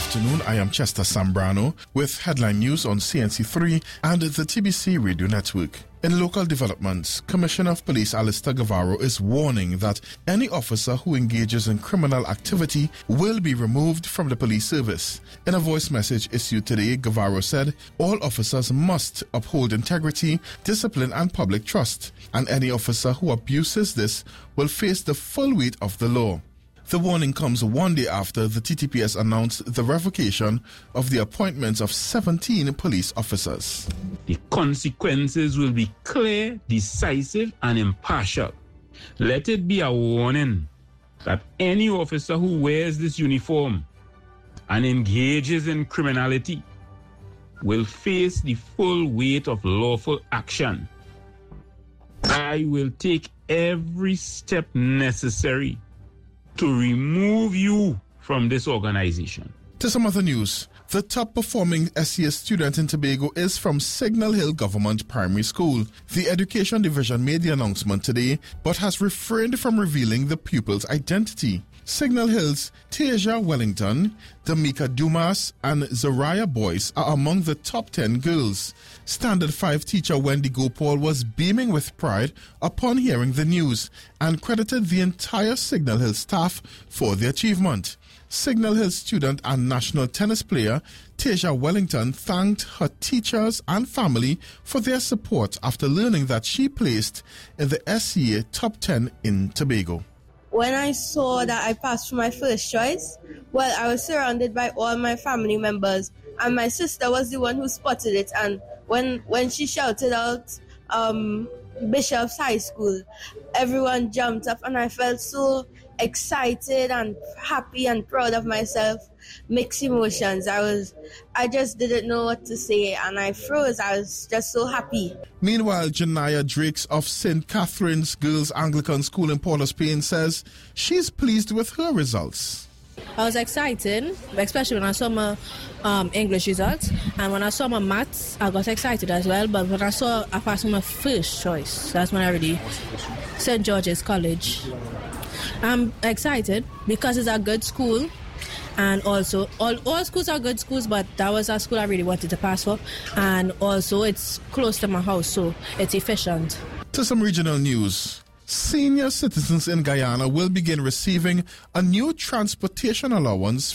afternoon. I am Chester Sambrano with headline news on CNC3 and the TBC Radio Network. In local developments, Commissioner of Police Alistair Guevara is warning that any officer who engages in criminal activity will be removed from the police service. In a voice message issued today, Guevara said all officers must uphold integrity, discipline and public trust, and any officer who abuses this will face the full weight of the law. The warning comes one day after the TTPS announced the revocation of the appointments of 17 police officers. The consequences will be clear, decisive, and impartial. Let it be a warning that any officer who wears this uniform and engages in criminality will face the full weight of lawful action. I will take every step necessary to remove you from this organization. To some other news, the top performing SES student in Tobago is from Signal Hill Government Primary School. The Education Division made the announcement today, but has refrained from revealing the pupil's identity. Signal Hill's Tasia Wellington, Damika Dumas, and Zariah Boyce are among the top 10 girls. Standard 5 teacher Wendy Gopal was beaming with pride upon hearing the news and credited the entire Signal Hill staff for the achievement. Signal Hill student and national tennis player Tasia Wellington thanked her teachers and family for their support after learning that she placed in the SCA top 10 in Tobago. When I saw that I passed for my first choice, well, I was surrounded by all my family members, and my sister was the one who spotted it. And when she shouted out Bishop's High School, everyone jumped up, and I felt so excited and happy and proud of myself. Mixed emotions. I just didn't know what to say, and I froze. I was just so happy. Meanwhile, Janaya Drakes of St. Catherine's Girls Anglican School in Port of Spain says she's pleased with her results. I was excited, especially when I saw my English results, and when I saw my maths, I got excited as well. But when I saw I passed my first choice, that's when I really St. George's College. I'm excited because it's a good school. And also, all schools are good schools, but that was a school I really wanted to pass for. And also, it's close to my house, so it's efficient. To some regional news. Senior citizens in Guyana will begin receiving a new transportation allowance